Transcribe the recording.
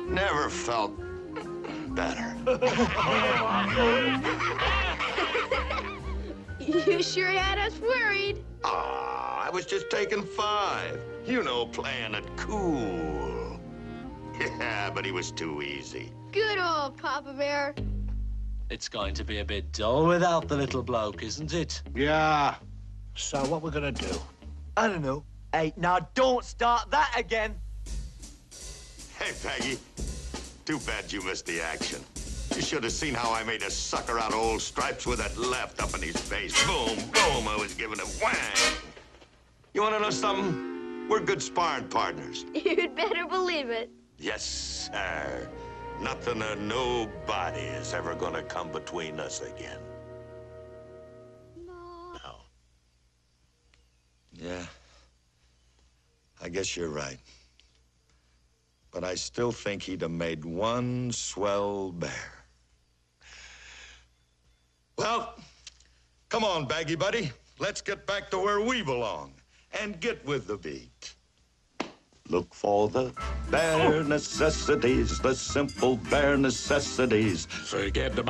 Never felt better. You sure had us worried. I was just taking 5. You know, playing it cool. Yeah, but he was too easy. Good old Papa Bear. It's going to be a bit dull without the little bloke, isn't it? Yeah. So what we're gonna do? I don't know. Hey, now don't start that again. Hey, Peggy. Too bad you missed the action. You should have seen how I made a sucker out of old Stripes with that left up in his face. Boom, boom, I was giving a whang. You want to know something? We're good sparring partners. You'd better believe it. Yes, sir. Nothing or nobody is ever gonna come between us again. No. Yeah. I guess you're right. But I still think he'd have made one swell bear. Well, come on, Baggy Buddy. Let's get back to where we belong and get with the beat. Look for the bare necessities, the simple bare necessities. Forget about